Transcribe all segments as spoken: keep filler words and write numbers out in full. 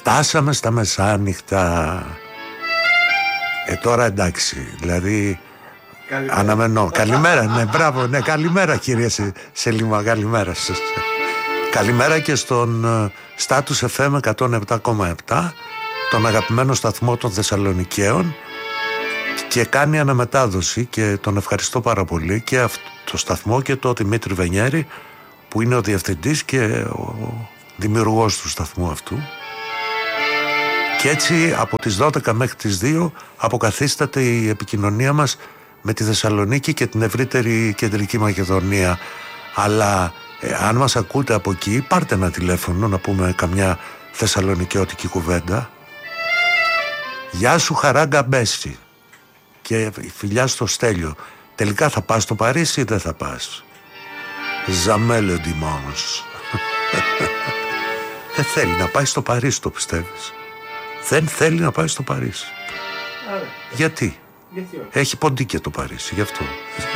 Φτάσαμε στα μεσάνυχτα. Ε, τώρα εντάξει, δηλαδή καλημέρα. Αναμένω. Καλημέρα, ναι, μπράβο, ναι, καλημέρα κύριε Σελίμα, καλημέρα σας. Καλημέρα και στον Status εφ εμ εκατόν επτά κόμμα επτά, τον αγαπημένο σταθμό των Θεσσαλονικαίων, και κάνει αναμετάδοση και τον ευχαριστώ πάρα πολύ και αυτό το σταθμό και το Δημήτρη Βενιέρη που είναι ο διευθυντής και ο δημιουργός του σταθμού αυτού. Και έτσι από τις δώδεκα μέχρι τις δύο αποκαθίσταται η επικοινωνία μας με τη Θεσσαλονίκη και την ευρύτερη κεντρική Μακεδονία. Αλλά ε, αν μας ακούτε από εκεί, πάρτε ένα τηλέφωνο να πούμε καμιά θεσσαλονικιώτικη κουβέντα. Γεια σου Χαράγκα Μπέση. Και φιλιά στο Στέλιο. Τελικά θα πας στο Παρίσι ή δεν θα πας? Jamais le dimanche. Δεν θέλει να πάει στο Παρίσι, το πιστεύεις? Δεν θέλει να πάει στο Παρίσι. Άρα. Γιατί? Γιατί έχει ποντίκια το Παρίσι, γι' αυτό.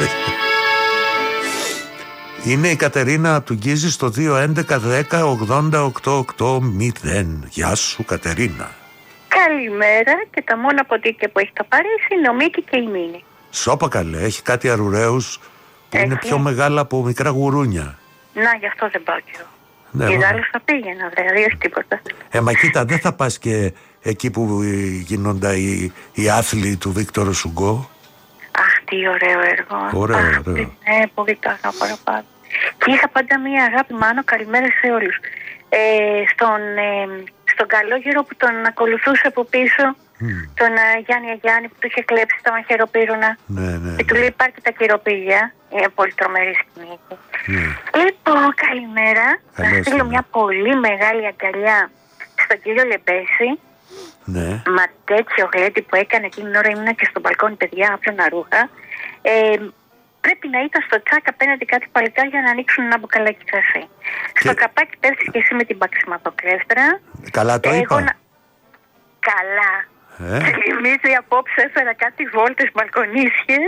Είναι η Κατερίνα του Γκίζη στο δύο έντεκα δέκα ογδόντα οκτώ οκτώ μηδέν. Γεια σου Κατερίνα. Καλημέρα, και τα μόνα ποντίκια που έχει το Παρίσι είναι ο Μίκη και η Μίνη. Σώπα καλέ, έχει κάτι αρουραίους που έχει. Είναι πιο μεγάλα από μικρά γουρούνια. Να, γι' αυτό δεν πάω κι εγώ. Ναι, και άλλος θα πήγαινα, δηλαδή, όχι τίποτα. Ε, μα κοίτα, δεν θα πας και εκεί που γίνονται οι, οι άθλοι του Βίκτορο Σουγκό. Αχ, τι ωραίο έργο. Ωραίο, Αχ, ωραίο. Ναι, πολύ το αγαπώ παραπάνω. Και είχα πάντα μία αγάπη, Μάνο, καλημέρα σε όλους. Ε, στον, ε, στον Καλόγερο που τον ακολουθούσε από πίσω, mm. τον ε, Γιάννη Αγιάννη που του είχε κλέψει τα μαχαιροπύρουνα. Ναι, ναι, ναι. Και του λέει υπάρχει τα κυροπήγια. Είναι πολύ τρομερή σκηνή. Mm. Λοιπόν, καλημέρα. Θα στείλω μια πολύ μεγάλη αγκαλιά στον κύριο Λεμπέση. Ναι. Μα τέτοιο γλέντι που έκανε εκείνη την ώρα, ήμουνα και στο μπαλκόνι, παιδιά, άπλωνα ρούχα. Ε, πρέπει να ήταν στο τσάκ απέναντι κάτι παλικάρια για να ανοίξουν ένα μπουκαλάκι κρασί. Και... στο καπάκι πέφτεις και εσύ με την παξιματοκλέφτρα. Καλά το είπα. Να... Καλά. Ε? Θυμίζει απόψε έφερα κάτι βόλτες μπαλκονίσιες.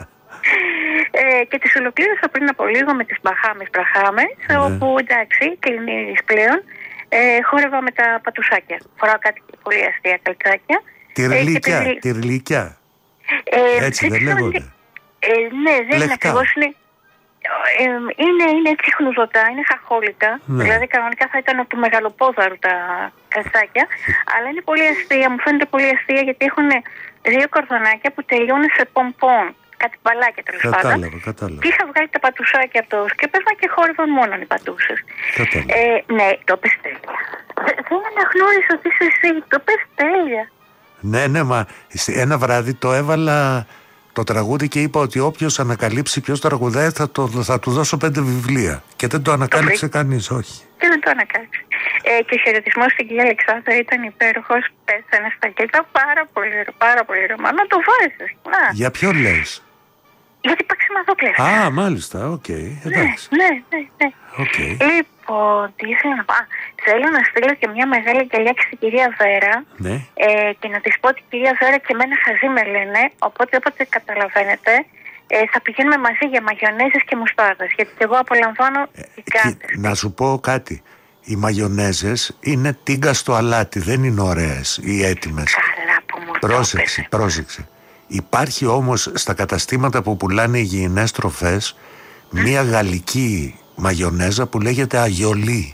ε, και τις ολοκλήρωσα πριν από λίγο με τις Μπαχάμες Μπραχάμες, ναι. όπου εντάξει, κλείνεις πλέον. Ε, χόρευα με τα πατουσάκια. Φοράω κάτι πολύ αστεία καλτσάκια. Τυρλίκια, ε, τυρλίκια. Ε, έτσι δεν λέγονται. Ε, ναι, δεν είναι ακριβώς. Είναι, ε, είναι, είναι έτσι χνουζωτά, είναι χαχόλικα. Ναι. Δηλαδή κανονικά θα ήταν του μεγαλοπόδαρου τα καλτσάκια. αλλά είναι πολύ αστεία, μου φαίνεται πολύ αστεία γιατί έχουν δύο κορδονάκια που τελειώνουν σε πομπόν. Κάτι μπαλάκια τέλος πάντων. Κατάλαβα, κατάλαβα. Και είχα βγάλει τα πατουσάκια από το σκέπασμα και χόρευαν μόνο οι πατούσες. Ε, ναι, το πες τέλεια. Δεν αναγνώρισα ότι είσαι εσύ, το πες τέλεια. Ναι, ναι, μα ένα βράδυ το έβαλα το τραγούδι και είπα ότι όποιος ανακαλύψει ποιος τραγουδάει θα, το, θα του δώσω πέντε βιβλία. Και δεν το ανακάλυψε το κανείς, όχι. Και δεν το ανακάλυψε. Ε, και ο χαιρετισμός στην κυρία Αλεξάνδρα ήταν υπέροχος. Πέθανε στα κέντρα, πάρα πολύ, πάρα πολύ ρωμά. Να το βάζεις. Να. Για ποιο λες? Γιατί παξιμαδόκλευσα. Α, μάλιστα, οκ. Okay, εντάξει. Ναι, ναι, ναι. Okay. Λοιπόν, τι ήθελα να πω. Θέλω να στείλω και μια μεγάλη αγκαλιά και στην κυρία Βέρα. Ναι. Ε, και να της πω ότι η κυρία Βέρα και εμένα χαζή με λένε. Οπότε, όποτε καταλαβαίνετε, ε, θα πηγαίνουμε μαζί για μαγιονέζες και μουστάρδες. Γιατί και εγώ απολαμβάνω οι κάρτες. Να σου πω κάτι. Οι μαγιονέζες είναι τίγκα στο αλάτι. Δεν είναι ωραίες οι έτοιμες. Καλά που μου πρόσεξε, το πρόσεξε. Υπάρχει όμως στα καταστήματα που πουλάνε υγιεινές τροφές μία γαλλική μαγιονέζα που λέγεται αγιολί.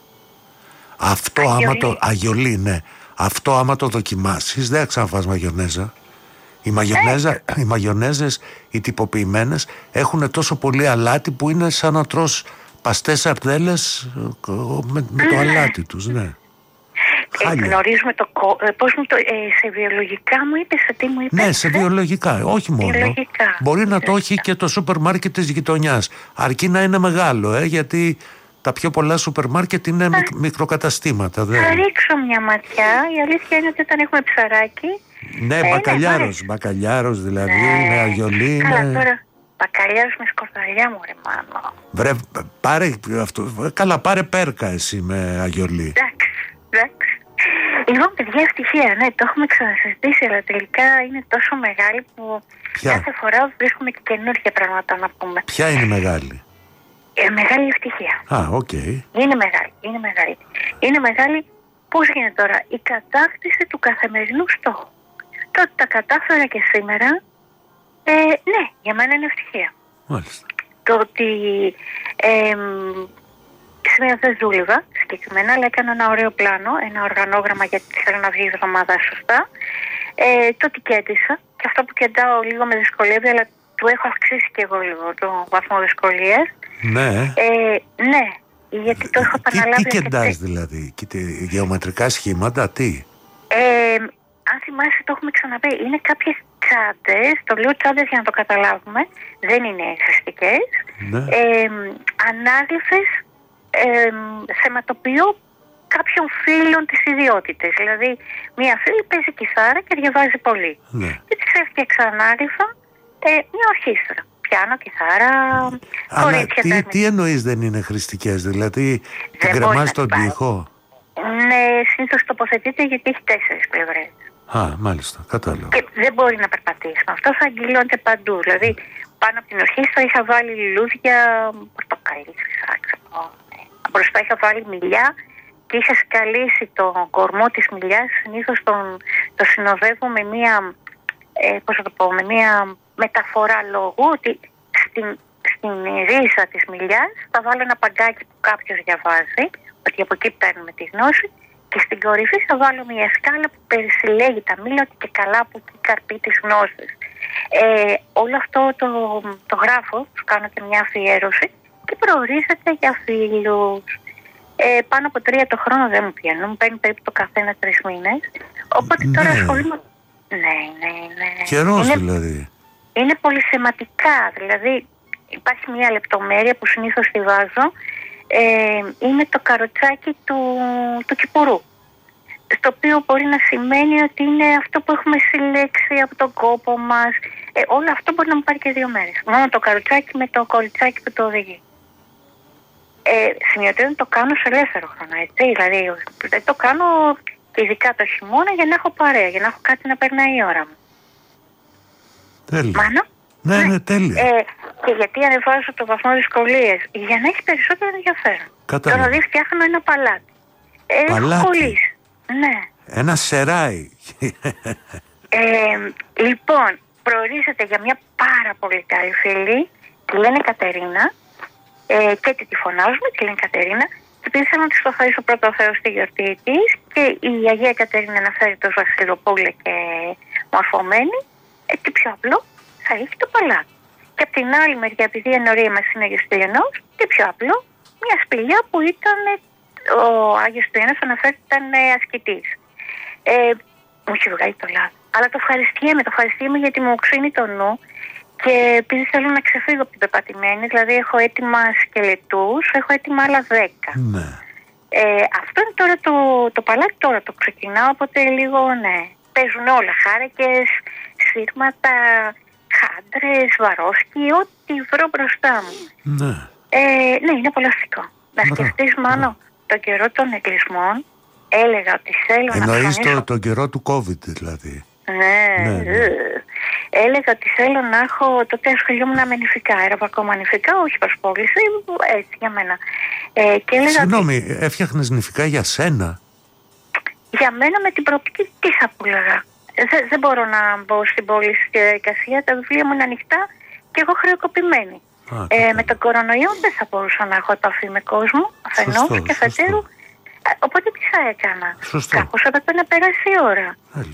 Αυτό αγιολί. άμα το... Αγιολί, ναι. Αυτό άμα το δοκιμάσεις δεν θα ξαναφάς μαγιονέζα. Οι, μαγιονέζα, οι μαγιονέζες, οι τυποποιημένες, έχουν τόσο πολύ αλάτι που είναι σαν να τρως παστές σαρδέλες με, με το αλάτι τους, ναι. Ε, γνωρίζουμε το κο... πώς μου το... Ε, σε βιολογικά μου είπες, σε τι μου είπες? Ναι, σε βιολογικά, όχι μόνο. Βιολογικά. Μπορεί να το έχει και το σούπερ μάρκετ της γειτονιάς. Αρκεί να είναι μεγάλο, ε, γιατί τα πιο πολλά σούπερ μάρκετ είναι θα... μικροκαταστήματα. Δε. Θα ρίξω μια ματιά. Η αλήθεια είναι ότι όταν έχουμε ψαράκι... Ναι, ε, μπακαλιάρος, ναι, μπακαλιάρος δηλαδή, ναι, με αγιολί. Καλά, ναι. τώρα, μπακαλιάρος με σκορδαλιά μου, ρε Μάνο. Βρε, πάρε αυτό, καλά, πάρε πέρκα εσύ με αγιολί. Εντάξει, εντάξει. Λοιπόν, παιδιά, ευτυχία, ναι, το έχουμε ξανασυζητήσει, αλλά τελικά είναι τόσο μεγάλη που Ποια? κάθε φορά βρίσκουμε και καινούργια πράγματα να πούμε. Ποια είναι μεγάλη? Ε, μεγάλη ευτυχία. Α, οκ. Okay. Είναι μεγάλη, είναι μεγάλη. Είναι μεγάλη πώς γίνεται τώρα? Η κατάκτηση του καθημερινού στόχου. Το ότι τα κατάφερα και σήμερα, ε, ναι, για μένα είναι ευτυχία. Μάλιστα. Το ότι ε, σήμερα δεν δούλευα συγκεκριμένα, αλλά έκανα ένα ωραίο πλάνο, ένα οργανόγραμμα γιατί θέλω να βγει η εβδομάδα σωστά. Ε, το ότι κέντησα, και αυτό που κεντάω λίγο με δυσκολεύει, αλλά του έχω αυξήσει και εγώ λίγο το βαθμό δυσκολίας. Ναι. Ε, ναι, γιατί το έχω επαναλάβει. Τι, τι κεντάς δηλαδή, γεωμετρικά σχήματα, τι? Ε, αν θυμάσαι, το έχουμε ξαναπεί, είναι κάποιες τσάντες, το λέω τσάντες για να το καταλάβουμε, δεν είναι χρηστικές, ναι. ε, ανάγλυφες ε, θεματοποιώ κάποιων φίλων της ιδιότητες. Δηλαδή, μία φίλη παίζει κιθάρα και διαβάζει πολύ. Ναι. Και της έφτιαξα ανάγλυφα ε, μια ορχήστρα. Πιάνο, κιθάρα, κορίτσια. Τι, τι εννοείς δεν είναι χρηστικές, δηλαδή την κρεμάς στον τοίχο? Ναι, συνήθως τοποθετείται γιατί έχει τέσσερις πλευρές. Α, μάλιστα, κατάλαβα. Και δεν μπορεί να περπατήσει. Αυτό θα αγγυλώνεται παντού. Δηλαδή, πάνω από την ορχήστρα είχα βάλει λουλούδια, πορτοκαλί, χρυσά, ξέρω. Μπροστά είχα βάλει μιλιά και είχα σκαλίσει τον κορμό της μιλιάς. Συνήθως τον, το συνοδεύω με μία, ε, πώς θα το πω, με μία μεταφορά λόγου, ότι στην, στην ρίζα της μιλιάς θα βάλω ένα παγκάκι που κάποιος διαβάζει, ότι από εκεί παίρνουμε τη γνώση, και στην κορυφή θα βάλω μια σκάλα που περισυλλέγει τα μήλα, ότι και καλά από εκεί καρπεί της γνώσης. Ε, όλο αυτό το, το γράφω, σου κάνω και μια αφιέρωση και προορίζεται για φίλους. Ε, πάνω από τρία το χρόνο δεν μου πιάνουν, μου παίρνει περίπου το καθένα τρεις μήνες. Οπότε ναι. τώρα ασχολούμαι. Ναι, ναι, ναι. Καιρός είναι, δηλαδή. Είναι πολυσεματικά. Δηλαδή υπάρχει μια λεπτομέρεια που συνήθως τη βάζω. Ε, είναι το καροτσάκι του, του κυπουρού. Στο οποίο μπορεί να σημαίνει ότι είναι αυτό που έχουμε συλλέξει από τον κόπο μας. Ε, όλο αυτό μπορεί να μου πάρει και δύο μέρες. Μόνο το καροτσάκι με το κοριτσάκι που το οδηγεί. Ε, σημειωτέων το κάνω σε ελεύθερο χρόνο, έτσι. Δηλαδή δεν το κάνω ειδικά το χειμώνα για να έχω παρέα, για να έχω κάτι να περνάει η ώρα μου. Τέλεια. Μάνο? Ναι, ναι, τέλεια. Ε, και γιατί ανεβάζω το βαθμό δυσκολίες? Για να έχει περισσότερο ενδιαφέρον. Κατάλαβα. Τώρα δηλαδή φτιάχνω ένα παλάτι. Ε, Παλάτι. Έχω κολλήσει. Ναι. Ένα σεράι. ε, λοιπόν, προορίζεται για μια πάρα πολύ καλή φίλη. Τη λένε Κατερίνα. Ε, και τι τη φωνάζουμε, τη λένε Κατερίνα. Και επειδή θέλω να τη το χαρίσω πρώτο Θεό στη γιορτή της, και η Αγία Κατερίνα να φέρει το Βασιλοπούλε και μορφωμένη, ε, τι πιο απλό, θα έχει το παλάτι. Και από την άλλη μεριά, επειδή η ενορία μας είναι Άγιος Τριανός, τι πιο απλό, μια σπηλιά που ήταν, ο Άγιος Τριανός αναφέρει ότι ήταν ασκητής. Ε, μου έχει βγάλει το λάθος. Αλλά το ευχαριστιέμαι, το ευχαριστιέμαι γιατί μου ξύνει το νου. Και επειδή θέλω να ξεφύγω από την πεπατημένη, δηλαδή έχω έτοιμα σκελετούς, έχω έτοιμα άλλα δέκα. Ναι. Ε, αυτό είναι τώρα το, το παλάτι, τώρα το ξεκινάω, οπότε λίγο ναι. Παίζουν όλα, χάρεκες, σύρματα, χάντρες, βαρόσκι, ό,τι βρω μπροστά μου. Ναι. Ε, ναι, είναι απολαυστικό. Να σκεφτείς, Μάνο, τον καιρό των εκκλεισμών, έλεγα ότι θέλω να εννοείς ψωνίσω... το, τον καιρό του COVID δηλαδή. Ναι, ναι, ναι. Έλεγα ότι θέλω να έχω, τότε ασχολιόμουν με νηφικά, έραβα ακόμα νηφικά, όχι προσπόληση, έτσι για μένα. Ε, και έλεγα Συγγνώμη, ότι... έφτιαχνες νηφικά για σένα? Για μένα με την προοπτική, τι θα πουλάγα. Δεν, δεν μπορώ να μπω στην πόλη στη διαδικασία, τα βιβλία μου είναι ανοιχτά και εγώ χρεοκοπημένη. Α, ε, με τον κορονοϊό δεν θα μπορούσα να έχω επαφή με κόσμο, αφενός και αφετέρου. Οπότε τι θα έκανα? Σωστό. Κάπως έπρεπε να περάσει η ώρα.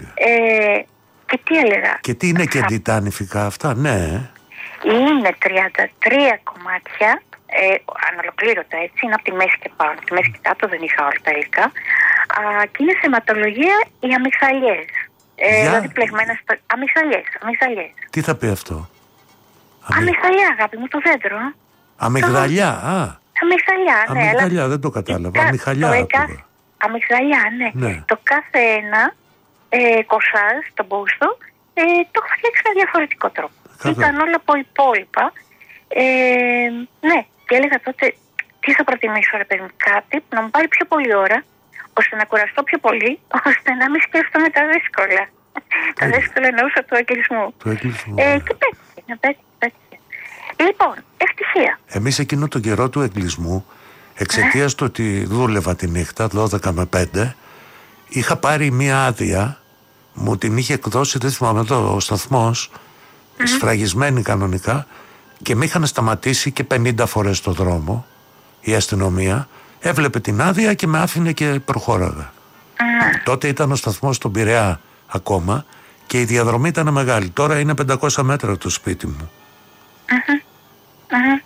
Ε, και τι έλεγα? Και τι είναι και τα νηφικά αυτά, ναι. Είναι τριάντα τρία κομμάτια, ε, ανολοκλήρωτα έτσι, είναι από τη μέση και πάνω. Από τη μέση και κάτω δεν είχα όλα τα υλικά. Α, και είναι θεματολογία οι αμυγδαλιές. Ε, δηλαδή πλεγμένα στο... αμυγδαλιές, αμυγδαλιές. Τι θα πει αυτό? Αμυγδαλιά, αγάπη μου, το δέντρο. Αμυγδαλιά, το... α. Αμυγδαλιά, ναι. Αμυγδαλιά, αλλά... δεν το κατάλαβα. Αμυγδαλιά. Εκα... Αμυγδαλιά, ναι. ναι. Το κάθε ένα ε, κοσάζ, το μπούστο, ε, το έχω φτιάξει με διαφορετικό τρόπο. Κάθε... Ήταν όλα από υπόλοιπα. Ε, ναι, και έλεγα τότε τι θα προτιμήσω, ρε παιδί μου, κάτι που να μου πάρει πιο πολύ ώρα, ώστε να κουραστώ πιο πολύ, ώστε να μην σκέφτομαι τα δύσκολα. Τα δύσκολα εννοούσα του εγκλισμού. Του εγκλισμού. Ε, και πέτυχε, πέτυχε, πέτυχε. Λοιπόν, ευτυχία. Εμείς εκείνο τον καιρό του εγκλισμού, εξαιτίας του ότι δούλευα τη νύχτα, δώδεκα με πέντε, είχα πάρει μία άδεια, μου την είχε εκδώσει, δεν θυμάμαι εδώ, ο σταθμός, mm-hmm. σφραγισμένη κανονικά, και με είχαν σταματήσει και πενήντα φορές στο δρόμο η αστυνομία, έβλεπε την άδεια και με άφηνε και προχώραγα. Mm-hmm. Τότε ήταν ο σταθμός στον Πειραιά ακόμα και η διαδρομή ήταν μεγάλη. Τώρα είναι πεντακόσια μέτρα το σπίτι μου. Mm-hmm. Mm-hmm.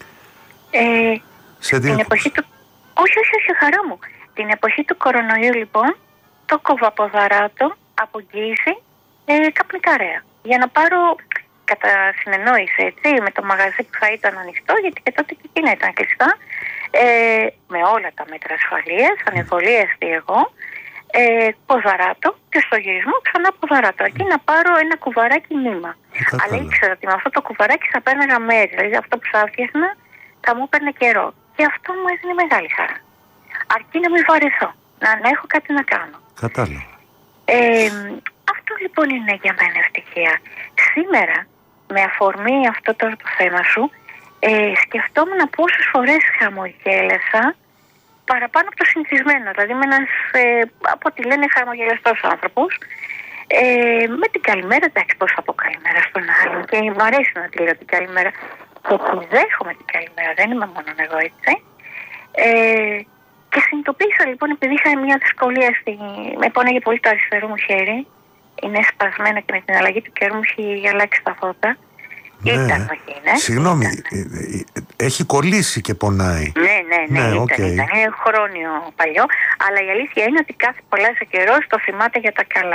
Ε, Σε την εποχή του... Όχι, όχι, όχι, χαρά μου. Την εποχή του κορονοϊού, λοιπόν, το κοβαποδαράτο απογγείλησε ε, καπνικαρέα. Για να πάρω κατά συνεννόηση, έτσι, με το μαγαζί που θα ήταν ανοιχτό, γιατί και τότε και εκείνα ήταν κλειστά, ε, με όλα τα μέτρα ασφαλείας, ανεμβολίαστη εγώ, ε, ποδαράτο και στο γυρισμό ξανά ποδαράτο. Εκεί να πάρω ένα κουβαράκι νήμα. Αλλά ήξερα ότι με αυτό το κουβαράκι θα πέρναγα μέρη. Δηλαδή αυτό που θα έφτιαχνα θα μου έπαιρνε καιρό. Και αυτό μου έδινε μεγάλη χαρά. Αρκεί να μην βαρεθώ, να, να έχω κάτι να κάνω. Κατάλαβα. Ε, αυτό λοιπόν είναι για μένα ευτυχία. Σήμερα, με αφορμή αυτό τώρα το θέμα σου, ε, σκεφτόμουν πόσες φορές χαμογέλασα παραπάνω από το συνηθισμένο. Δηλαδή με ένας, ε, από ό,τι λένε, χαμογελαστός άνθρωπος. Ε, με την καλημέρα, εντάξει, πώς θα πω καλημέρα στον άλλον. Και μου αρέσει να τη λέω την καλημέρα. Και τη δέχομαι την καλημέρα, δεν είμαι μόνο εγώ, έτσι. Ε, και συνειδητοποίησα λοιπόν, επειδή είχα μια δυσκολία, στη... με πόναγε πολύ το αριστερό μου χέρι. Είναι σπασμένο και με την αλλαγή του καιρού μου έχει αλλάξει τα φώτα. Ναι. Ήταν, όχι, ναι. Συγγνώμη, ήταν. Έχει κολλήσει και πονάει. Ναι, ναι, ναι, ναι ήταν, okay. ήταν. Είναι χρόνιο παλιό, αλλά η αλήθεια είναι ότι κάθε πολλάς καιρό το θυμάται για τα καλά.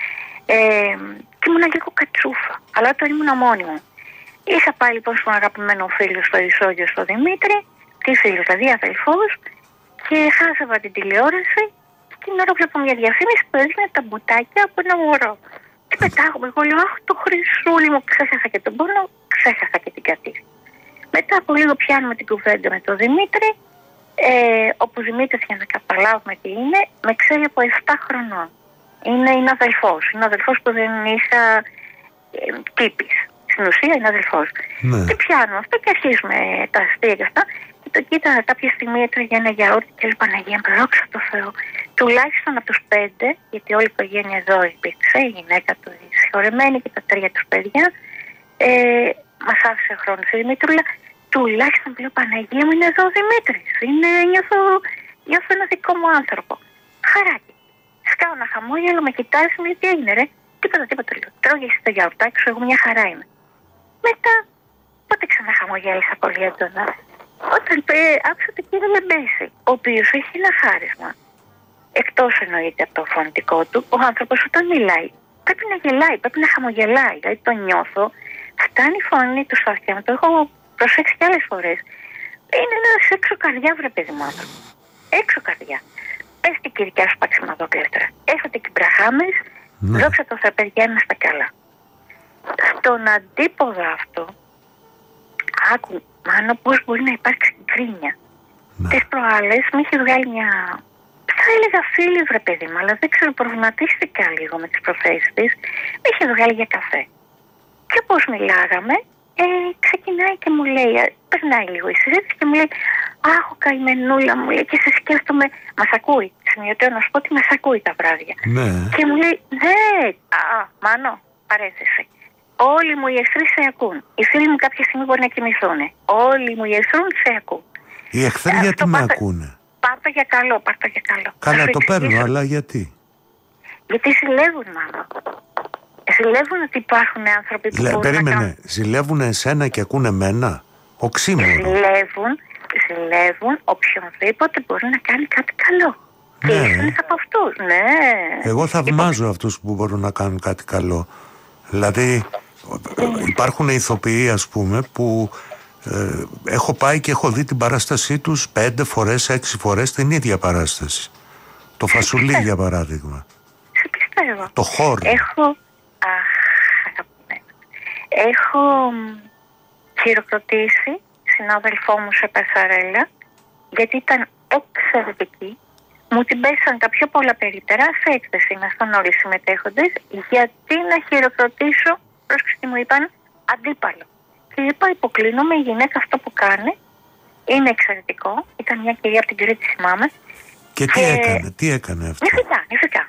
Ε, και ήμουν λίγο κατσούφα, αλλά το ήμουν μόνη μου. Είχα πάει λοιπόν στον αγαπημένο φίλο στο Ισόγειο, στο Δημήτρη, τι φίλο, δηλαδή αδελφός, και χάσαβα την τηλεόραση και την ώρα βλέπω μια διαφήμιση που έδινε τα μπουτάκια από ένα μωρό. Και πετάγομαι, εγώ λέω, αχ, το χρυσούλι μου, ξέχασα και τον πόνο, ξέχασα και την κατήφη. Μετά από λίγο πιάνουμε την κουβέντα με τον Δημήτρη, ε, όπου ο Δημήτρης, για να καταλάβουμε τι είναι, με ξέρει από επτά χρονών. Είναι, είναι αδελφός, είναι αδελφός που δεν είχα ε, τύπης. Στην ουσία είναι αδελφός. Ναι. Και πιάνω αυτό και αρχίζουμε τα αστεία και αυτά. Και το κοίτα κάποια στιγμή έτρωγε ένα γιαούρτι και λέει, Παναγία μου, δόξα τω Θεώ. Τουλάχιστον από τους πέντε, γιατί όλη η οικογένεια εδώ υπήρξε, η γυναίκα του, η συγχωρεμένη και τα τρία τους παιδιά, ε, μας άφησε χρόνο στη Δημήτρουλα. Τουλάχιστον λέω, Παναγία μου, είναι εδώ ο Δημήτρης. Είναι, νιώθω, νιώθω ένα δικό μου άνθρωπο. Χαράκι. Σκάω ένα χαμόγελο, με κοιτάζει, μου λέει, τι έγινε, ρε. Τίποτα, τίποτα. Τρώγεσαι το γιαουρτάκι σου, εγώ μια χαρά είμαι. Μετά, πότε ξανά χαμογέλασα πολύ έντονα. Όταν ε, άκουσα τον κύριο Λεμπέση, ο οποίος έχει ένα χάρισμα. Εκτός εννοείται από το φωνητικό του, ο άνθρωπος όταν μιλάει πρέπει να γελάει, πρέπει να χαμογελάει. Δηλαδή το νιώθω, φτάνει η φωνή του στα αυτιά μου, το έχω προσέξει κι άλλες φορές. Είναι ένας έξω καρδιά, βρε παιδί μου άνθρωπο. Έξω καρδιά. Πες την κυρικιά σου παξιμαδόκλευτρα. Έχετε και μπραχάμες, ναι. Δόξα τω Θεώ, παιδιά, είμαστε καλά. Στον αντίποδα αυτό, άκου, Μάνο, πώς μπορεί να υπάρξει γκρίνια. Ναι. Τις προάλλες με είχε βγάλει μια, θα έλεγα φίλη, βρε παιδί μου, αλλά δεν ξέρω, προβληματίστηκα λίγο με τις προθέσεις της. Με είχε βγάλει για καφέ. Και όπως μιλάγαμε, ε, ξεκινάει και μου λέει, περνάει λίγο η συζήτηση και μου λέει, αχ, καημενούλα, μου λέει, και σε σκέφτομαι, μας ακούει. Σημειωτέω να σου πω ότι μας ακούει τα βράδια. Ναι. Και μου λέει, ναι, α, Μάνο, παρέθεση. Όλοι μου οι εχθροί σε ακούν. Οι φίλοι μου κάποια στιγμή μπορεί να κοιμηθούν. Όλοι μου οι εχθροί σε ακούν. Οι εχθροί ε, γιατί με πάρτα, ακούνε. Πάρτα για καλό, πάρτα για καλό. Καλά, το παίρνω, αλλά γιατί. Γιατί ζηλεύουν, μάλλον. Ζηλεύουν ότι υπάρχουν άνθρωποι που. Λε, περίμενε, κάνουν... ζηλεύουν εσένα και ακούνε εμένα. Οξύμορο. Ζηλεύουν, ζηλεύουν οποιονδήποτε μπορεί να κάνει κάτι καλό. Ναι. Και είσαι από αυτούς, ναι. Εγώ θαυμάζω αυτούς που μπορούν να κάνουν κάτι καλό. Δηλαδή, υπάρχουν ηθοποιοί, ας πούμε, που ε, έχω πάει και έχω δει την παράστασή τους πέντε φορές, έξι φορές την ίδια παράσταση. Το Φασουλί, για παράδειγμα. Σε πιστεύω. Το χώρο. Έχω, αχ, αγαπημένα. Έχω χειροκροτήσει συνάδελφό μου σε Πασαρέλα, γιατί ήταν εξαιρετική. Μου την πέσαν τα πιο πολλά περίπτερα σε έκθεση, ήμασταν όλοι συμμετέχοντες, γιατί να χειροκροτήσω, πρόσεξε τι μου είπαν, αντίπαλο. Και είπα, υποκλίνομαι, η γυναίκα αυτό που κάνει είναι εξαιρετικό. Ήταν μια κυρία από την Κρήτη, θυμάμαι. Και τι και... έκανε, τι έκανε αυτό. Νηφικά, νηφικά.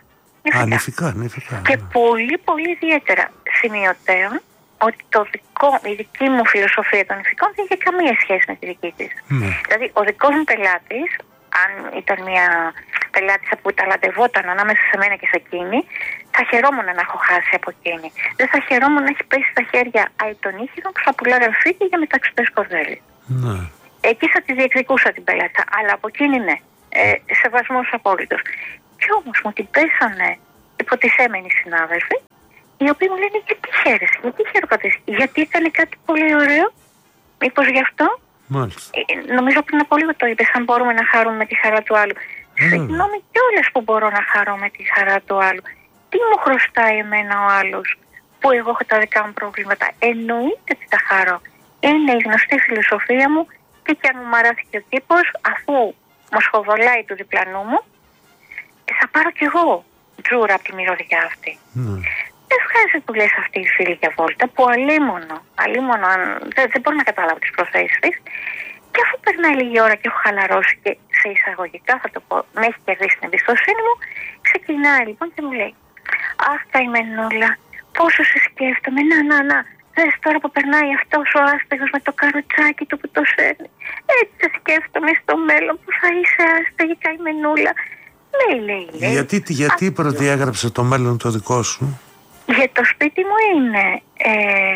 Ανηφικά, ανηφικά. Και πολύ πολύ ιδιαίτερα σημειωτέων ότι το δικό, η δική μου φιλοσοφία των νηφικών δεν είχε καμία σχέση με τη δική της. Ναι. Δηλαδή ο δικός μου πελάτης, αν ήταν μια πελάτησα που ταλαντευόταν ανάμεσα σε μένα και σε εκείνη, θα χαιρόμουν να έχω χάσει από εκείνη. Δεν θα χαιρόμουν να έχει πέσει στα χέρια αητών ήχηρων που θα πουλάει αλφίκι για μεταξωτές κορδέλι. Ναι. Εκεί θα τη διεκδικούσα την πελάτησα, αλλά από εκείνη ναι. Ε, σεβασμός απόλυτος. Και όμως μου την πέσανε υποτιθέμενοι συνάδελφοι, οι οποίοι μου λένε γιατί χαίρεσαι, γιατί χαιροκατήσεις, γιατί έκανε κάτι πολύ ωραίο, μήπως γι' αυτό. Ε, νομίζω πριν από λίγο το είπες, αν μπορούμε να χαρούμε με τη χαρά του άλλου. Mm. Συγγνώμη κιόλας που μπορώ να χαρώ με τη χαρά του άλλου. Τι μου χρωστάει εμένα ο άλλος που εγώ έχω τα δικά μου προβλήματα? Εννοείται ότι τα χαρώ. Είναι η γνωστή φιλοσοφία μου και κι αν μου μαράθηκε ο τύπος, αφού μου σχοβολάει του διπλανού μου, θα πάρω κι εγώ τζούρα από τη μυρωδιά αυτή. Mm. Δεν βγάζει που λες αυτή η φίλη για βόλτα που αλίμονο, αλίμονο αν, δεν, δεν μπορώ να καταλάβω τις προθέσεις της. Και αφού περνάει λίγη ώρα και έχω χαλαρώσει και σε εισαγωγικά θα το πω, με έχει κερδίσει την εμπιστοσύνη μου, ξεκινάει λοιπόν και μου λέει «Αχ καημενούλα, πόσο σε σκέφτομαι, να να να, δες τώρα που περνάει αυτός ο άστεγος με το καροτσάκι του που το σέρνει. Έτσι σε σκέφτομαι στο μέλλον που θα είσαι άστεγη καημενούλα». Λέει, λέει, λέει. Γιατί, γιατί προδιάγραψε το μέλλον το δικό σου? Για το σπίτι μου είναι, ε,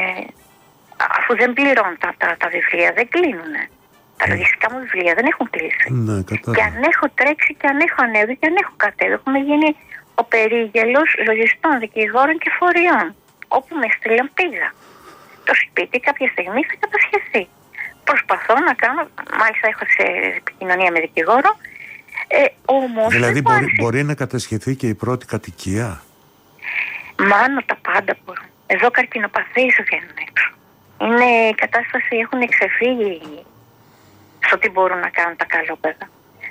αφού δεν πληρώνουν τα, τα, τα βιβλία, δεν κλείνουνε. Τα λογιστικά μου βιβλία δεν έχουν κλείσει. Ναι, και αν έχω τρέξει και αν έχω ανέβει και αν έχω κατέβει, έχουμε γίνει ο περίγελος λογιστών, δικηγόρων και φοριών. Όπου με στείλαν πήγα. Το σπίτι κάποια στιγμή θα κατασχεθεί. Προσπαθώ να κάνω, μάλιστα έχω σε επικοινωνία με δικηγόρο, ε, όμως δηλαδή μπορεί, μπορεί να κατασχεθεί και η πρώτη κατοικία? Μάνο τα πάντα μπορούν. Εδώ καρκινοπαθείς βγαίνουν έξω. Είναι η κατάσταση, έχουν εξεφύγει στο τι μπορούν να κάνουν τα καλόπαιδα.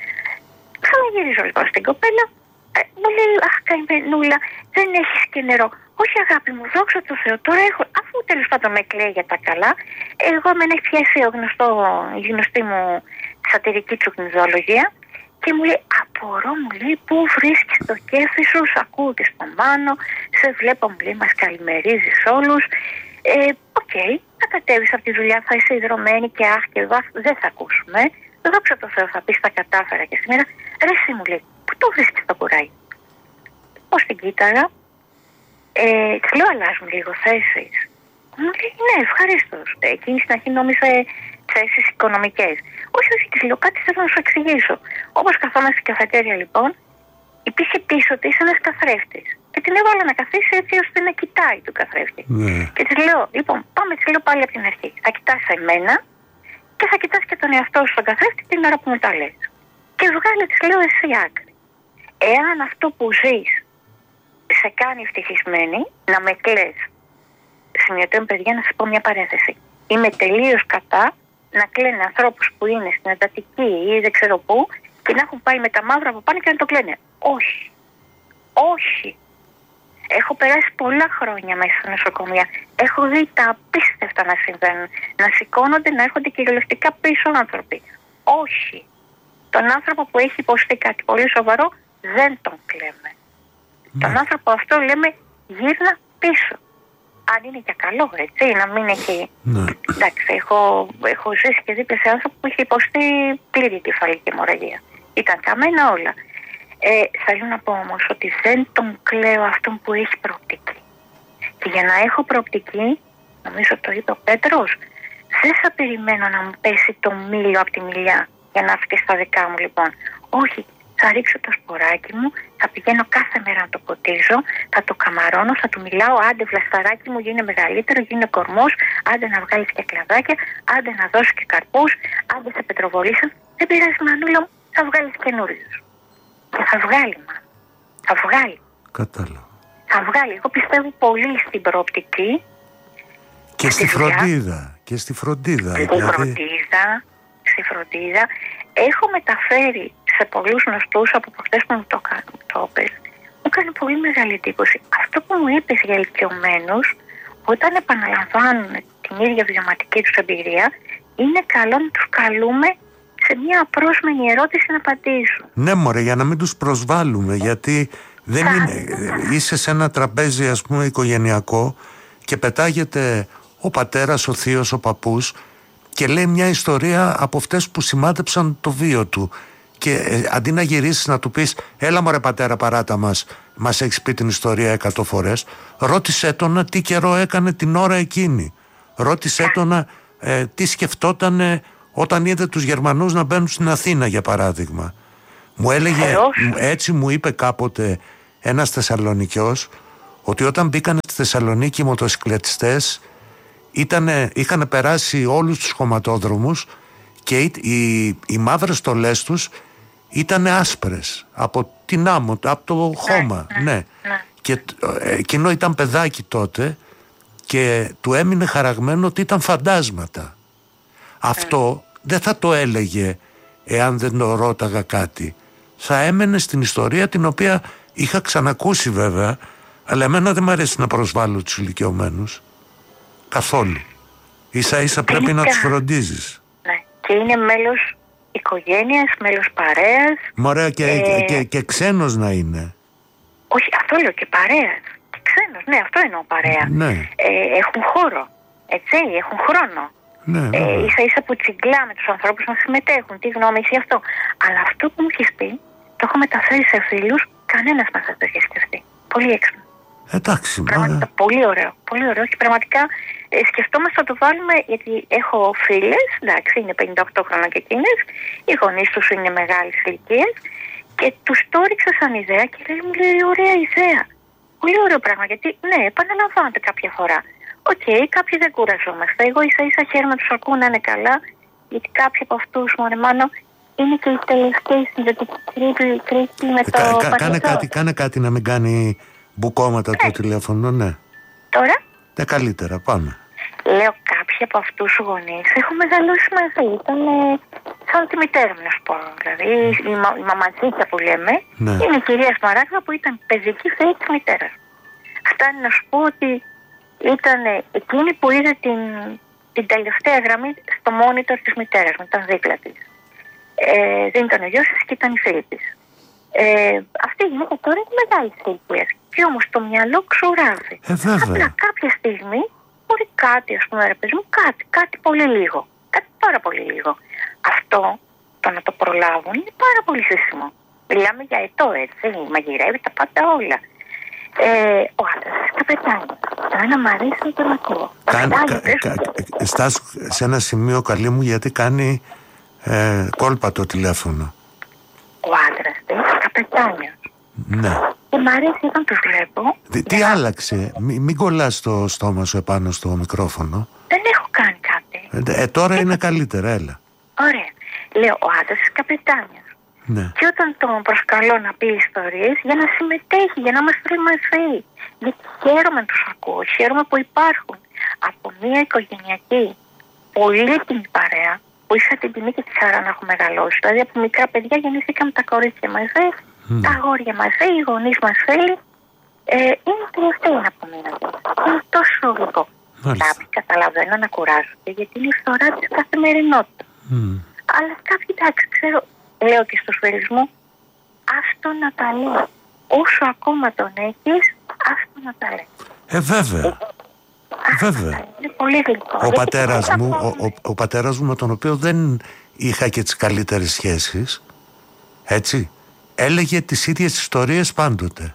Ξαναγυρίζω λοιπόν στην κοπέλα. Ε, μου λέει «Αχ καημενούλα, δεν έχεις και νερό». «Όχι αγάπη μου, δόξα τω Θεώ, τώρα έχω». Αφού τέλος πάντων με κλαίει για τα καλά, εγώ με έχει πιάσει ο γνωστό, η γνωστή μου σατυρική τσουκνιδολογία και μου λέει «Απορώ», μου λέει, «πού βρίσκεις το κέφι σου, σ' ακούω και στο Μάνο, σε βλέπω», μου λέει, «μας καλημερίζεις όλους». Ε, οκ, okay, θα κατέβεις από τη δουλειά, θα είσαι ιδρωμένη και αχ και βαφ, δεν θα ακούσουμε. Δόξα τω Θεώ, θα πεις τα κατάφερα και σήμερα. Ρε εσύ, μου λέει, πού το βρίσκεις το κουράγι? Πώς την κοίταγα, ε, της λέω αλλάζουν λίγο θέσεις. Μου λέει ναι, ευχαρίστως. Εκείνη στην αρχή νόμιζε θέσεις οικονομικές. Όχι, όχι, της λέω κάτι θέλω να σου εξηγήσω. Όπως καθόμαστε στην καφετέρια λοιπόν, υπήρχε πίσω της ένας καθρέφτης. Και την έβαλα να καθίσει έτσι ώστε να κοιτάει τον καθρέφτη. Ναι. Και της λέω, λοιπόν, πάμε, της λέω πάλι από την αρχή. Θα κοιτάς εμένα και θα κοιτάς και τον εαυτό σου στον καθρέφτη την ώρα που μου τα λες. Και βγάλε, της λέω, εσύ άκρη. Εάν αυτό που ζεις σε κάνει ευτυχισμένη, να με κλαις. Σημειωτέων παιδιά, να σας πω μια παρένθεση. Είμαι τελείως κατά να κλαίνε ανθρώπους που είναι στην εντατική ή δεν ξέρω πού και να έχουν πάει με τα μαύρα από πάνω και να το κλαίνε. Όχι. Όχι. Έχω περάσει πολλά χρόνια μέσα στα νοσοκομεία. Έχω δει τα απίστευτα να συμβαίνουν. Να σηκώνονται, να έρχονται κυριολεκτικά πίσω άνθρωποι. Όχι. Τον άνθρωπο που έχει υποστεί κάτι πολύ σοβαρό δεν τον κλαίμε. Ναι. Τον άνθρωπο αυτό λέμε γύρνα πίσω. Αν είναι για καλό, έτσι, να μην έχει... Ναι. Εντάξει, έχω, έχω ζήσει και δίπλα σε άνθρωπο που είχε υποστεί πλήρη κεφαλική αιμορραγία. Ήταν καμένα όλα. Ε, θέλω να πω όμως ότι δεν τον κλαίω αυτόν που έχει προοπτική. Και για να έχω προοπτική, νομίζω το είπε ο Πέτρος, δεν θα περιμένω να μου πέσει το μήλο από τη μιλιά για να έρθει και στα δικά μου λοιπόν. Όχι, θα ρίξω το σποράκι μου, θα πηγαίνω κάθε μέρα να το ποτίζω, θα το καμαρώνω, θα του μιλάω, άντε βλασταράκι μου γίνε μεγαλύτερο, γίνε κορμός, άντε να βγάλεις και κλαδάκια, άντε να δώσεις και καρπούς, άντε σε πετροβολήσαν. Δεν πειράζει μανούλα μου, θα βγάλεις καινούριους. Και θα βγάλει, μα. Θα βγάλει. Κατάλαβα. Θα βγάλει. Εγώ πιστεύω πολύ στην προοπτική. Και στη, στη φροντίδα. Και στη φροντίδα. Στη δηλαδή... φροντίδα. Στη φροντίδα. Έχω μεταφέρει σε πολλούς γνωστούς από προχτές που μου το είπες. Μου κάνει πολύ μεγάλη εντύπωση. Αυτό που μου είπες για ηλικιωμένους, όταν επαναλαμβάνουν την ίδια βιωματική τους εμπειρία, είναι καλό να τους καλούμε σε μια απρόσμενη ερώτηση να απαντήσουν. Ναι μωρέ, για να μην τους προσβάλλουμε, γιατί Δεν είναι, είσαι σε ένα τραπέζι ας πούμε οικογενειακό και πετάγεται ο πατέρας, ο θείος, ο παππούς και λέει μια ιστορία από αυτές που σημάδεψαν το βίο του. Και ε, αντί να γυρίσεις να του πεις έλα μωρέ πατέρα παράτα μας, μας έχεις πει την ιστορία εκατό φορές, ρώτησέ τον τι καιρό έκανε την ώρα εκείνη. Ρώτησέ τον ε, τι σκεφτότανε όταν είδε τους Γερμανούς να μπαίνουν στην Αθήνα για παράδειγμα. Μου έλεγε, έτσι μου είπε κάποτε ένας Θεσσαλονικιός, ότι όταν μπήκαν στη Θεσσαλονίκη οι μοτοσυκλετιστές ήτανε, είχαν περάσει όλους τους χωματόδρομους και οι, οι, οι μαύρες στολές τους ήταν άσπρες από την άμμο, από το χώμα, ναι, ναι. ναι. Και εκείνο ήταν παιδάκι τότε και του έμεινε χαραγμένο ότι ήταν φαντάσματα. Αυτό δεν θα το έλεγε εάν δεν το ρώταγα κάτι. Θα έμενε στην ιστορία την οποία είχα ξανακούσει βέβαια, αλλά εμένα δεν μου αρέσει να προσβάλλω τους ηλικιωμένους καθόλου. Ίσα ίσα πρέπει να τους φροντίζεις. Ναι. Και είναι μέλος οικογένειας, μέλος παρέας. Μωρέα και, ε... και, και, και ξένος να είναι. Όχι, αυτό λέω, και παρέας. Και ξένος, ναι, αυτό εννοώ παρέα. Ναι. Ε, έχουν χώρο, έτσι, έχουν χρόνο. Ναι, ναι. Ε, ίσα ίσα που τσιγκλά με τους ανθρώπους να συμμετέχουν. Τι γνώμη έχει αυτό. Αλλά αυτό που μου έχεις πει, το έχω μεταφέρει σε φίλους, κανένας μας δεν το έχει σκεφτεί. Πολύ έξυπνο. Εντάξει, πραγματικά, πολύ ωραίο. Πολύ ωραίο. Και πραγματικά ε, σκεφτόμαστε να το βάλουμε, γιατί έχω φίλες, εντάξει, είναι πενήντα οκτώ χρόνια και εκείνες, οι γονείς τους είναι μεγάλης ηλικίας και τους το έριξα σαν ιδέα και λέει, μου λέει, ωραία ιδέα. Πολύ ωραίο πράγμα, γιατί ναι, επαναλαμβάνεται κάποια φορά. Οκ, okay, κάποιοι δεν κουραζόμαστε. Εγώ ίσα ίσα χαίρομαι να τους ακούω να είναι καλά, γιατί κάποιοι από αυτούς, μωρεμάνο, είναι και οι τελευταίοι συνδετικοί κρίση με το κα, κα, κάνε, κάτι, κάνε κάτι να μην κάνει μπουκώματα ναι. Το τηλέφωνο, ναι. Τώρα? Ναι, καλύτερα, πάμε. Λέω, κάποιοι από αυτούς τους γονείς έχουν μεγαλώσει μαζί. Ήταν σαν τη μητέρα μου, να σου πω. Δηλαδή, η, μα, η μαματζίκια που λέμε, ναι. Είναι η κυρία Σμαράγδα που ήταν παιδική θεή της μητέρας. Φτάνει να σου πω ότι ήταν εκείνη που είδε την, την τελευταία γραμμή στο monitor της μητέρας μου, ήταν δίπλα της. Ε, δεν ήταν ο γιος της και ήταν η φίλη της. Ε, αυτή η γυναίκα τώρα είναι μεγάλη ηλικία. Και όμως το μυαλό ξουράζει. Ε, Απλά κάποια στιγμή μπορεί κάτι, ας πούμε, ρε παιδί μου, κάτι, κάτι πολύ λίγο. Κάτι πάρα πολύ λίγο. Αυτό, το να το προλάβουν, είναι πάρα πολύ σύστημο. Μιλάμε για ετώ, έτσι. Μαγειρεύει τα πάντα όλα. Ε, ο άντρας τα πετάει. Εμένα μου αρέσει να τον ακούω. Στάς σε ένα σημείο, καλή μου, γιατί κάνει ε, κόλπα το τηλέφωνο. Ο άντρας της καπετάνιος. Ναι. Και μ' αρέσει όταν τους βλέπω. Τι, τι για... άλλαξε, Μη, μην κολλάς το στόμα σου επάνω στο μικρόφωνο. Δεν έχω κάνει κάτι. Ε, ε τώρα ε, είναι καλύτερα, έλα. Ωραία. Λέω, ο άντρας της καπετάνιος. Ναι. Και όταν τον προσκαλώ να πει ιστορίες, για να συμμετέχει, για να μας βρει μαζί. Γιατί χαίρομαι να τους ακούω, χαίρομαι που υπάρχουν. Από μια οικογενειακή πολύτιμη παρέα, που είχα την τιμή και τη χαρά να έχω μεγαλώσει. Δηλαδή από μικρά παιδιά γεννήθηκαμε τα κορίτσια μαζί, mm. τα αγόρια μαζί, οι γονείς μας φίλοι. Ε, είναι τελευταία από μένα. Είναι τόσο γλυκό. Κάποιοι καταλαβαίνω να κουράζονται, γιατί είναι η φθορά της καθημερινότητας. Mm. Αλλά κάποιοι, εντάξει, ξέρω, λέω και στους φίλους μου, άστο να τα λέει. Όσο ακόμα τον έχεις, άστο να τα λέει. Ε, βέβαια. Βέβαια. Είναι πολύ γλυκό. Ο πατέρας μου, ο, ο, ο πατέρας μου, με τον οποίο δεν είχα και τις καλύτερες σχέσεις, έτσι, έλεγε τις ίδιες ιστορίες πάντοτε.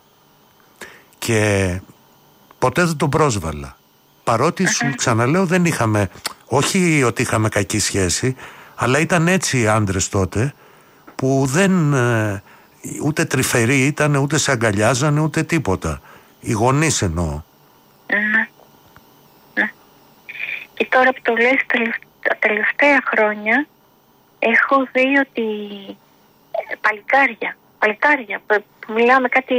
Και ποτέ δεν τον πρόσβαλα. Παρότι σου ξαναλέω δεν είχαμε, όχι ότι είχαμε κακή σχέση, αλλά ήταν έτσι οι άντρες τότε που δεν, ούτε τρυφεροί ήταν, ούτε σε αγκαλιάζανε, ούτε τίποτα. Οι γονείς εννοώ. Ναι. Ναι. Και τώρα που το λες, τα τελευταία χρόνια έχω δει ότι παλικάρια, παλικάρια που μιλάμε κάτι,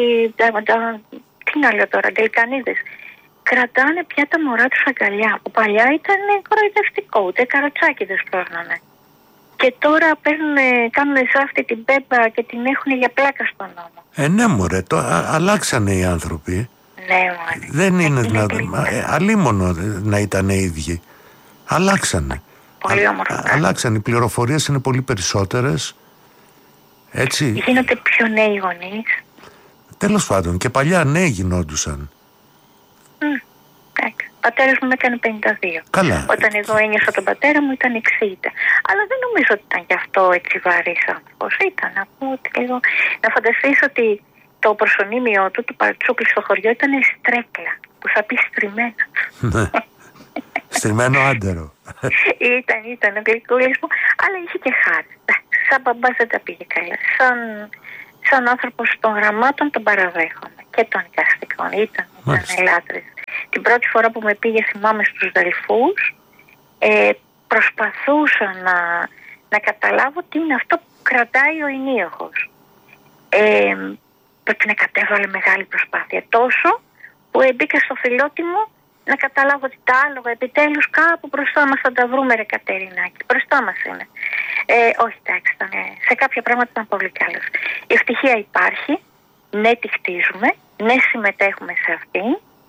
τι να λέω τώρα, γκαλικανίδες, κρατάνε πια τα μωρά τους αγκαλιά, που παλιά ήταν κοροϊδευτικό, ούτε καροτσάκι δεν σπρώχνανε. Και τώρα παίρνουν, κάνουν σε αυτή την πέμπα και την έχουν για πλάκα στον νόμο. Ε, ναι μωρέ, το, α, αλλάξανε οι άνθρωποι. Ναι, μωρέ. Δεν είναι δυνατόν. Ε, αλίμονο να ήταν οι ίδιοι. Αλλάξανε. Πολύ όμορφα. Αλλάξανε. Οι πληροφορίες είναι πολύ περισσότερες. Έτσι. Γίνονται πιο νέοι γονείς. Τέλος πάντων, και παλιά ναι γινόντουσαν. Mm, εντάξει. Ο πατέρας μου έκανε πενήντα δύο. Καλά. Όταν εγώ ένιωσα τον πατέρα μου ήταν εξήντα. Αλλά δεν νομίζω ότι ήταν γι' αυτό έτσι βαρύς άνθρωπος. Ήταν, να πω ότι λίγο... Να φανταστείς ότι το προσωνύμιο του, του παρτσούκλι στο χωριό, ήταν στρέκλα. Που θα πει στριμμένα. Ναι. Στριμμένο άντερο. Ήταν, ήταν ο γλυκούλης μου, αλλά είχε και χάρη. Σαν μπαμπάς δεν τα πήγε καλά. Σαν, σαν άνθρωπος των γραμμάτων τον παραδέχομαι. Και των εικαστικών. Ήταν, ήταν ελάτρης. Την πρώτη φορά που με πήγε, θυμάμαι, στους Δελφούς, ε, προσπαθούσα να, να καταλάβω τι είναι αυτό που κρατάει ο ενίοχος. Ε, την κατέβαλε μεγάλη προσπάθεια. Τόσο που μπήκα στο φιλότιμο να καταλάβω ότι τα άλογα επιτέλους κάπου μπροστά μας θα τα βρούμε, ρε Κατερινάκη. Μπροστά μας είναι. Ε, όχι, εντάξει, ήταν, σε κάποια πράγματα ήταν πολύ καλός. Η ευτυχία υπάρχει. Ναι, τη χτίζουμε. Ναι, συμμετέχουμε σε αυτήν.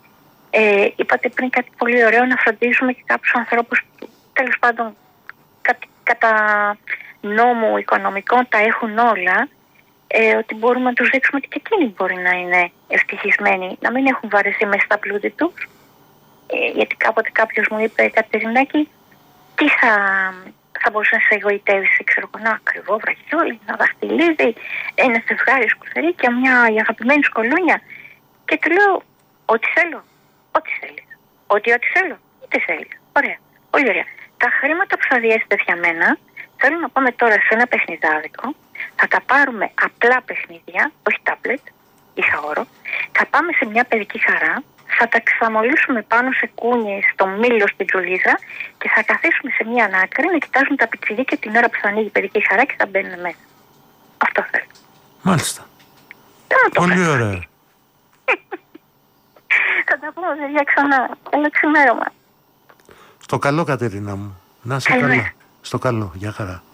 Ε, είπατε πριν κάτι πολύ ωραίο, να φροντίζουμε και κάποιους ανθρώπους που τέλος πάντων κα, κατά νόμου οικονομικών τα έχουν όλα, ε, ότι μπορούμε να τους δείξουμε ότι και εκείνοι μπορεί να είναι ευτυχισμένοι, να μην έχουν βαρεθεί μέσα στα πλούτη τους. Ε, γιατί κάποτε κάποιος μου είπε, Κατερινάκη, τι θα, θα μπορούσε να σε εγωιτεύσει, ξέρω εγώ, ένα ακριβό βραχιόλι, ένα δαχτυλίδι, ένα ζευγάρι σκουθερίκια, μια αγαπημένη σκολούνια. Και του λέω, ό,τι θέλω. Ό,τι θέλεις. Ό,τι ό,τι θέλω. Τι θέλεις. Ωραία. Πολύ ωραία. Τα χρήματα που θα διέσετε για μένα, θέλω να πάμε τώρα σε ένα παιχνιδάδικο. Θα τα πάρουμε απλά παιχνίδια, όχι τάμπλετ, ηχαόρο. Θα πάμε σε μια παιδική χαρά. Θα τα ξαμολύσουμε πάνω σε κούνιες, στο μήλο, στην τζουλίζα και θα καθίσουμε σε μια άκρη να κοιτάζουμε τα πιτσιρίκια την ώρα που θα ανοίγει η παιδική χαρά και θα μπαίνουν μέσα. Αυτό θέλω. Μάλιστα. Πολύ ωραία. Θα τα πούμε, παιδιά, ξανά. Καλό ξημέρωμα. Στο καλό, Κατερίνα μου. Να είσαι καλά. Στο καλό. Γεια χαρά.